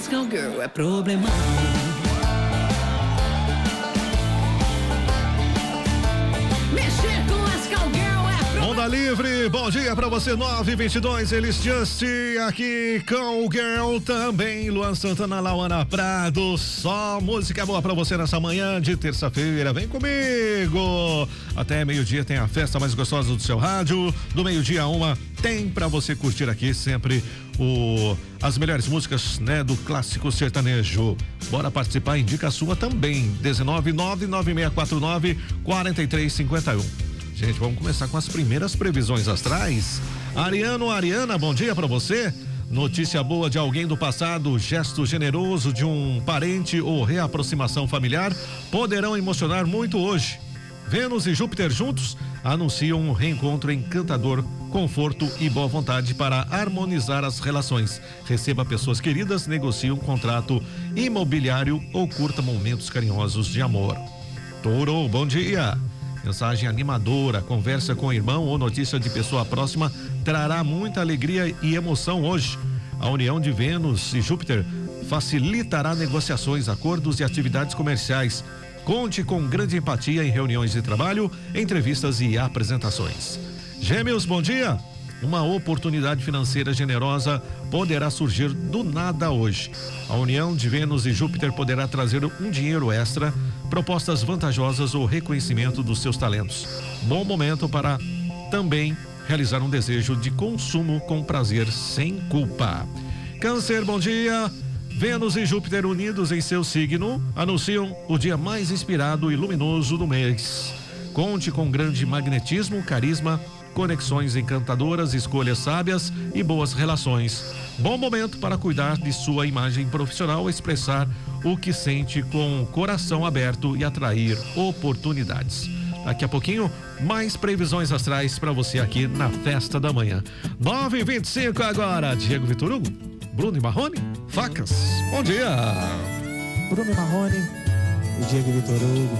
as cowgirl é problemão. Mexer com as cowgirl é problemão. Onda Livre, bom dia pra você, 9h22, eles Just aqui, Cowgirl também, Luan Santana, Lauana Prado, só música boa pra você nessa manhã de terça-feira, vem comigo, até meio-dia tem a festa mais gostosa do seu rádio, do meio-dia a 1 tem pra você curtir aqui sempre as melhores músicas, né, do clássico sertanejo. Bora participar, indica a sua também, 19996494351. Gente, vamos começar com as primeiras previsões astrais. Ariana, bom dia pra você. Notícia boa de alguém do passado, gesto generoso de um parente ou reaproximação familiar poderão emocionar muito hoje. Vênus e Júpiter juntos anunciam um reencontro encantador, conforto e boa vontade para harmonizar as relações. Receba pessoas queridas, negocie um contrato imobiliário ou curta momentos carinhosos de amor. Touro, bom dia. Mensagem animadora, conversa com o irmão ou notícia de pessoa próxima trará muita alegria e emoção hoje. A união de Vênus e Júpiter facilitará negociações, acordos e atividades comerciais. Conte com grande empatia em reuniões de trabalho, entrevistas e apresentações. Gêmeos, bom dia. Uma oportunidade financeira generosa poderá surgir do nada hoje. A união de Vênus e Júpiter poderá trazer um dinheiro extra, propostas vantajosas ou reconhecimento dos seus talentos. Bom momento para também realizar um desejo de consumo com prazer sem culpa. Câncer, bom dia. Vênus e Júpiter unidos em seu signo anunciam o dia mais inspirado e luminoso do mês. Conte com grande magnetismo, carisma, conexões encantadoras, escolhas sábias e boas relações. Bom momento para cuidar de sua imagem profissional, expressar o que sente com o coração aberto e atrair oportunidades. Daqui a pouquinho, mais previsões astrais para você aqui na Festa da Manhã. 9h25 agora. Diego Vitor Hugo, Bruno e Marrone, Facas. Bom dia. Bruno e Marrone, o Diego Vitor Hugo.